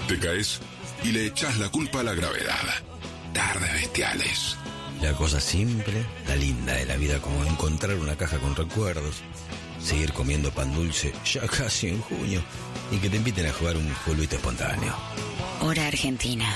Te caes y le echás la culpa a la gravedad. Tardes bestiales. La cosa simple, la linda de la vida, como encontrar una caja con recuerdos, seguir comiendo pan dulce ya casi en junio y que te inviten a jugar un fulbito espontáneo. Hora Argentina.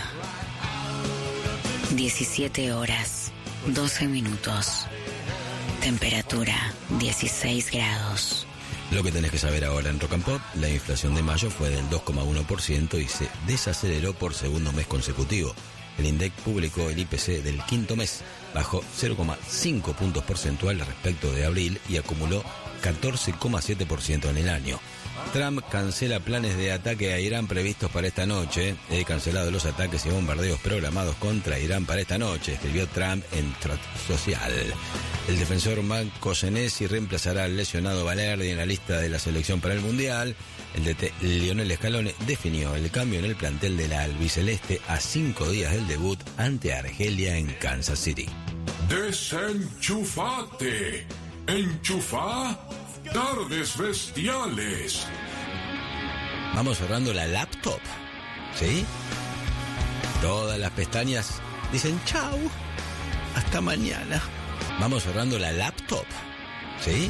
17 horas, 12 minutos. Temperatura, 16 grados. Lo que tenés que saber ahora en Rock and Pop: la inflación de mayo fue del 2,1% y se desaceleró por segundo mes consecutivo. El INDEC publicó el IPC del quinto mes, bajó 0,5 puntos porcentuales respecto de abril y acumuló 14,7% en el año. Trump cancela planes de ataque a Irán previstos para esta noche. He cancelado los ataques y bombardeos programados contra Irán para esta noche, escribió Trump en Truth Social. El defensor Marco Senesi reemplazará al lesionado Balerdi en la lista de la selección para el Mundial. El DT Lionel Scaloni definió el cambio en el plantel de la albiceleste a 5 días del debut ante Argelia en Kansas City. ¡Desenchufate! ¡Enchufá! ¡Tardes bestiales! Vamos cerrando la laptop, ¿sí? Todas las pestañas dicen chau, hasta mañana. Vamos cerrando la laptop, ¿sí?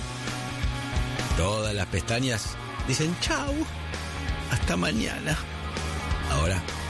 Todas las pestañas dicen chau, hasta mañana. Ahora